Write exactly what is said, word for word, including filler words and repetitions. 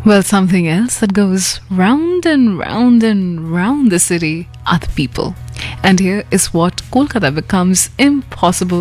Well, something else that goes round and round and round the city are the people. And here is what Kolkata becomes impossible